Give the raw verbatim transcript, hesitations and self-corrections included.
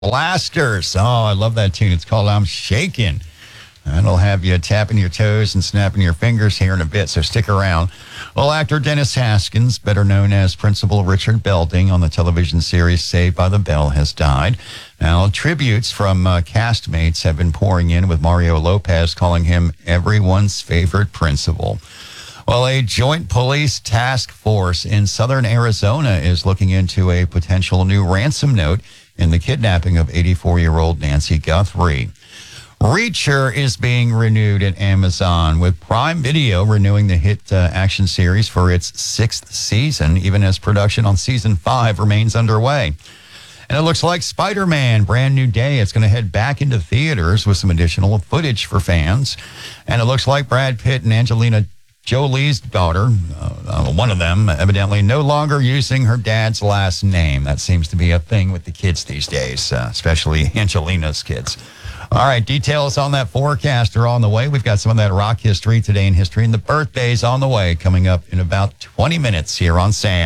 Blasters. Oh, I love that tune. It's called I'm Shaking. That'll have you tapping your toes and snapping your fingers here in a bit, so stick around. Well, actor Dennis Haskins, better known as Principal Richard Belding on the television series Saved by the Bell, has died. Now, tributes from uh, castmates have been pouring in, with Mario Lopez calling him everyone's favorite principal. Well, a joint police task force in southern Arizona is looking into a potential new ransom note in the kidnapping of eighty-four-year-old Nancy Guthrie. Reacher is being renewed at Amazon, with Prime Video renewing the hit uh, action series for its sixth season, even as production on season five remains underway. And it looks like Spider-Man, Brand New Day, it's going to head back into theaters with some additional footage for fans. And it looks like Brad Pitt and Angelina Jolie's daughter, uh, uh, one of them, evidently no longer using her dad's last name. That seems to be a thing with the kids these days, uh, especially Angelina's kids. All right, details on that forecast are on the way. We've got some of that rock history today in history, and the birthdays on the way, coming up in about twenty minutes here on Sam.